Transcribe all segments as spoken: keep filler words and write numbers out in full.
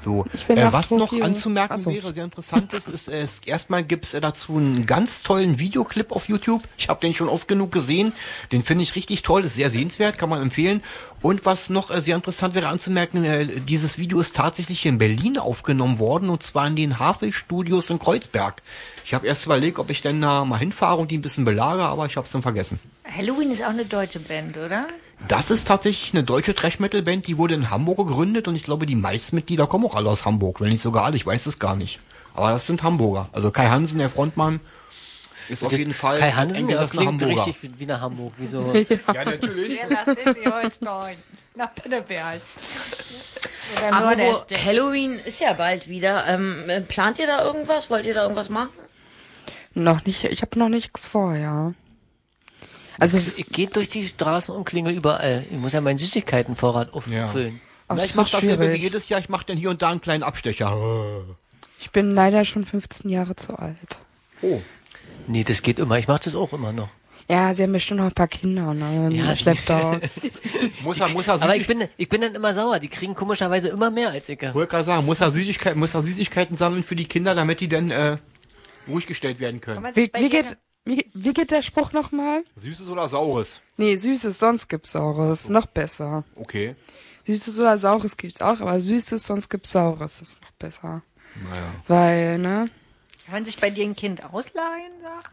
So, Ich will äh, nach was noch Tokio. anzumerken Ach so. wäre, sehr interessant ist, ist, äh, ist erstmal gibt's äh, dazu einen ganz tollen Videoclip auf YouTube. Ich habe den schon oft genug gesehen. Den finde ich richtig toll, ist sehr sehenswert, kann man empfehlen. Und was noch äh, sehr interessant wäre anzumerken, äh, dieses Video ist tatsächlich in Berlin aufgenommen worden, und zwar in den Havel Studios in Kreuzberg. Ich habe erst überlegt, ob ich denn da mal hinfahre und die ein bisschen belagere, aber ich habe es dann vergessen. Halloween ist auch eine deutsche Band, oder? Das ist tatsächlich eine deutsche Thrash-Metal-Band, die wurde in Hamburg gegründet, und ich glaube, die meisten Mitglieder kommen auch alle aus Hamburg, wenn nicht sogar alle, ich weiß es gar nicht. Aber das sind Hamburger. Also Kai Hansen, der Frontmann, ist auf jeden Fall Kai Hansen, der ein klingt Hamburger. richtig wie, wie nach Hamburg. Wie so Ja, natürlich. Ja, das ist Holstein. Nach Pinneberg. Oder Aber Norderstedt. Halloween ist ja bald wieder. Ähm, äh, plant ihr da irgendwas? Wollt ihr da irgendwas machen? Noch nicht, ich habe noch nichts vor, ja. Also, ich gehe durch die Straßen und klingel überall. Ich muss ja meinen Süßigkeitenvorrat Ja. auffüllen. aber Na, es ich mach wird dasselbe wie schwierig. jedes Jahr, ich mache dann hier und da einen kleinen Abstecher. Ich bin leider schon fünfzehn Jahre zu alt. Oh. Nee, das geht immer. Ich mache das auch immer noch. Ja, sie haben bestimmt noch ein paar Kinder, ne? Ja, Ja, Schlepptau. Muss er, muss er Aber ich Süßig- bin, ich bin dann immer sauer. Die kriegen komischerweise immer mehr als ich. wollte gerade sagen, muss er Süßigkeiten, muss er Süßigkeiten sammeln für die Kinder, damit die dann äh, ruhig gestellt werden Kann können. man Wie, sich bei wie, dir- geht, wie, wie geht der Spruch nochmal? Süßes oder Saures? Nee, Süßes, sonst gibt's Saures. Noch besser. Okay. Süßes oder Saures gibt's auch, aber Süßes, sonst gibt's Saures. Das ist noch besser. Naja. Weil, ne? Kann man sich bei dir ein Kind ausleihen, sag?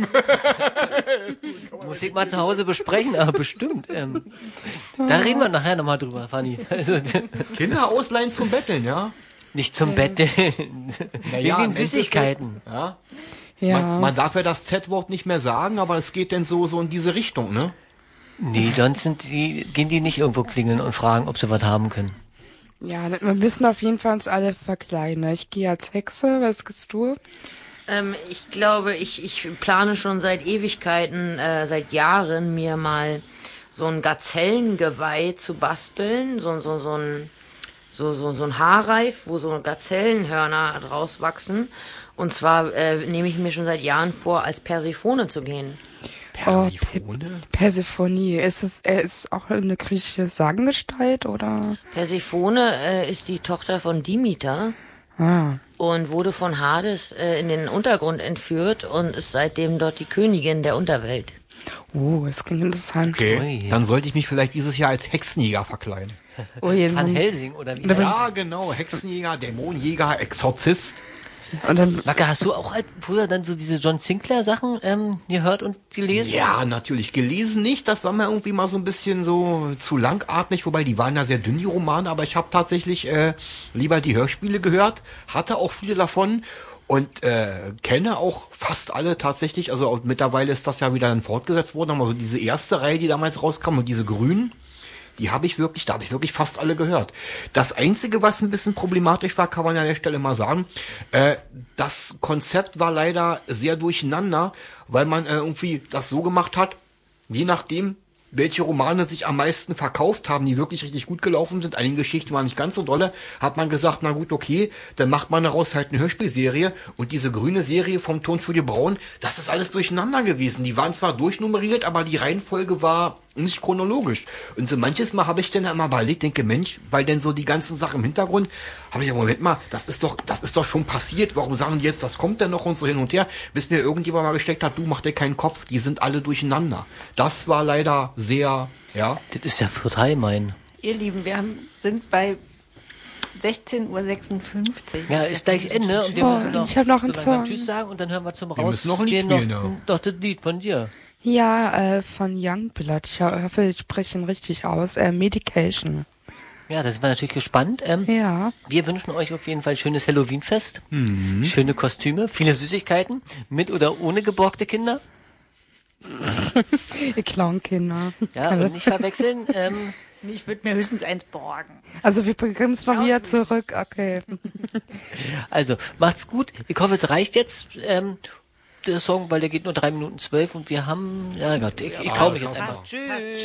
Muss ich mal zu Hause besprechen, aber bestimmt. Ähm, da reden wir nachher nochmal drüber, Fanny. Also, Kinder ausleihen zum Betteln, ja? nicht zum Bett. Naja, Wegen im den Süßigkeiten. Ja. Ja. Man, man darf ja das Z-Wort nicht mehr sagen, aber es geht denn so, so in diese Richtung, ne? Nee, sonst sind die, gehen die nicht irgendwo klingeln und fragen, ob sie was haben können. Ja, wir müssen auf jeden Fall uns alle verkleiden. Ich gehe als Hexe, was gehst du? Ähm, ich glaube, ich, ich plane schon seit Ewigkeiten, äh, seit Jahren, mir mal so ein Gazellengeweih zu basteln. So, so, so ein, so, so, so ein Haarreif, wo so Gazellenhörner draus wachsen. Und zwar äh, nehme ich mir schon seit Jahren vor, als Persephone zu gehen. Persephone? Persephonie. Ist es, er ist auch eine griechische Sagengestalt, oder? Persephone äh, ist die Tochter von Demeter Ah. und wurde von Hades äh, in den Untergrund entführt und ist seitdem dort die Königin der Unterwelt. Oh, das klingt interessant. Okay, Ui. dann sollte ich mich vielleicht dieses Jahr als Hexenjäger verkleiden. Oh, je, Van und Helsing oder wie? Oder wenn- Ja, genau, Hexenjäger, Dämonenjäger, Exorzist. dann, Wacke, hast du auch halt früher dann so diese John Sinclair Sachen ähm, gehört und gelesen? Ja, natürlich. Gelesen nicht, das war mir irgendwie mal so ein bisschen so zu langatmig, wobei die waren ja sehr dünn, die Romane, aber ich habe tatsächlich äh, lieber die Hörspiele gehört, hatte auch viele davon und äh, kenne auch fast alle tatsächlich, also auch mittlerweile ist das ja wieder dann fortgesetzt worden, aber so diese erste Reihe, die damals rauskam und diese grünen, die habe ich wirklich, da habe ich wirklich fast alle gehört. Das Einzige, was ein bisschen problematisch war, kann man ja an der Stelle mal sagen, äh, das Konzept war leider sehr durcheinander, weil man äh, irgendwie das so gemacht hat, je nachdem, welche Romane sich am meisten verkauft haben, die wirklich richtig gut gelaufen sind, einige Geschichten waren nicht ganz so dolle, hat man gesagt, na gut, okay, dann macht man daraus halt eine Hörspielserie und diese grüne Serie vom Tonstudio Braun, das ist alles durcheinander gewesen. Die waren zwar durchnummeriert, aber die Reihenfolge war nicht chronologisch. Und so manches Mal habe ich dann immer überlegt, denke, Mensch, weil denn so die ganzen Sachen im Hintergrund, habe ich ja, Moment mal, das ist doch, das ist doch schon passiert, warum sagen die jetzt, das kommt denn noch und so hin und her, bis mir irgendjemand mal gesteckt hat, du mach dir keinen Kopf, die sind alle durcheinander. Das war leider sehr, ja. Das ist ja Fürth Heilmain. Ihr Lieben, wir haben, sind bei sechzehn Uhr sechsundfünfzig. Ja, ist gleich Ende. Und wir Oh, müssen noch ich hab noch einen so langsam Song. Tschüss sagen und dann hören wir zum Wir Raus. müssen noch ein Lied noch, spielen, ja. doch das Lied von dir. ja, äh, von Youngblood. Ich hoffe, ich spreche ihn richtig aus. Äh, Medication. Ja, da sind wir natürlich gespannt. Ähm, Ja. Wir wünschen euch auf jeden Fall ein schönes Halloween-Fest. Schöne Kostüme, viele Süßigkeiten, mit oder ohne geborgte Kinder. Ihr Clownkinder. Ja, und nicht verwechseln. Ähm, Ich würde mir höchstens eins borgen. Also wir bekommen es noch wieder zurück. Okay. also, macht's gut. Ich hoffe, es reicht jetzt. Ähm, der Song, weil der geht nur drei Minuten zwölf und wir haben, ja Gott, ich, ich traue mich jetzt einfach. Tschüss.